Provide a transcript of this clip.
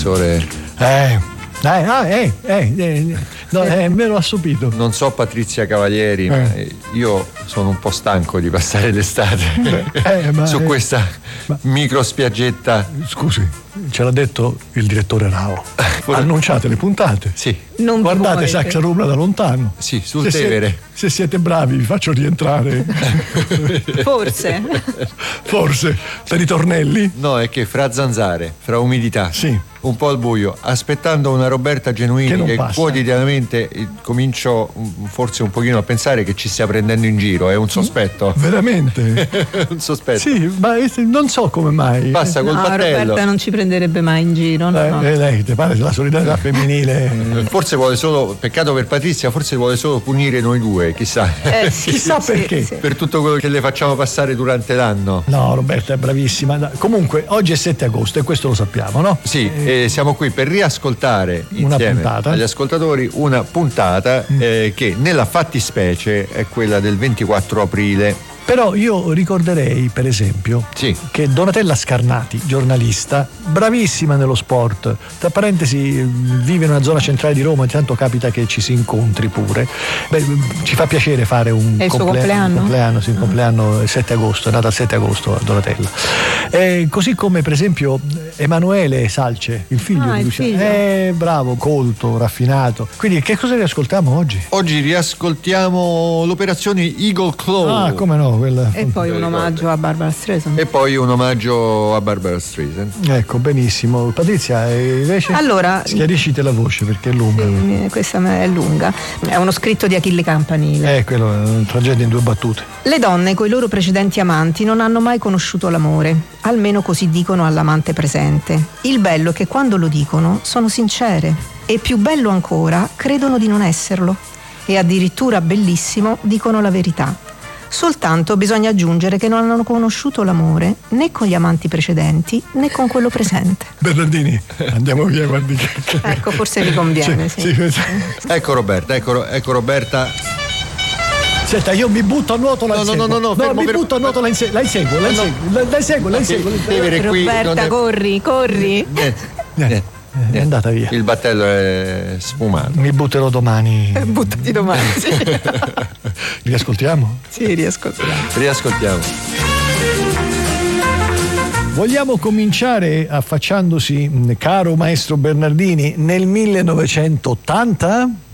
professore. No, me lo ha subito. Non so Patrizia Cavalieri, ma io sono un po' stanco di passare l'estate su questa micro spiaggetta. Scusi, ce l'ha detto il direttore Rao. Annunciate le puntate. Sì. Non guardate Saxa Rubra da lontano. Sì, sul Tevere. Se siete bravi vi faccio rientrare. Forse. Per i tornelli? No, è che fra zanzare, fra umidità, sì, un po' al buio, aspettando una Roberta Genuini che quotidianamente comincio forse un pochino a pensare che ci stia prendendo in giro, è un sospetto. Veramente? Un sospetto. Sì, ma non so come mai. Passa col battello. Roberta non ci prenderebbe mai in giro, no? Lei ti pare la solidarietà femminile? Forse vuole solo, peccato per Patrizia, forse vuole solo punire noi due, chissà. Chissà perché. Sì. Per tutto quello che le facciamo passare durante l'anno. No, Roberta è bravissima. Comunque oggi è 7 agosto e questo lo sappiamo, no? Sì, siamo qui per riascoltare insieme agli ascoltatori una puntata che nella fattispecie è quella del 24 aprile. Però io ricorderei, per esempio, che Donatella Scarnati, giornalista, bravissima nello sport, tra parentesi vive in una zona centrale di Roma, intanto capita che ci si incontri pure. Ci fa piacere fare un compleanno, sì, un compleanno il 7 agosto, è nata il 7 agosto Donatella. Così come per esempio Emanuele Salce, il figlio di Luciano. Bravo, colto, raffinato. Quindi che cosa riascoltiamo oggi? Oggi riascoltiamo l'operazione Eagle Claw. Ah, come no? E poi un omaggio a Barbara Streisand. Ecco, benissimo. Patrizia, invece allora schiariscite la voce perché è lunga. Sì, questa è lunga. È uno scritto di Achille Campanile. Quello è una tragedia in 2 battute. Le donne coi loro precedenti amanti non hanno mai conosciuto l'amore, almeno così dicono all'amante presente. Il bello è che quando lo dicono sono sincere e più bello ancora credono di non esserlo e addirittura bellissimo dicono la verità. Soltanto bisogna aggiungere che non hanno conosciuto l'amore né con gli amanti precedenti né con quello presente. Bernardini, andiamo via, guardi. Ecco, forse vi conviene. Sì. Ecco Roberta, ecco Roberta. Senta, io mi butto a nuoto, la inseguo. No, mi butto a nuoto, la inseguo. Roberta, corri. È andata via. Il battello è sfumato. Mi butterò domani. Buttati domani. Sì. Riascoltiamo? Sì, riascoltiamo. Vogliamo cominciare affacciandosi, caro maestro Bernardini, nel 1980?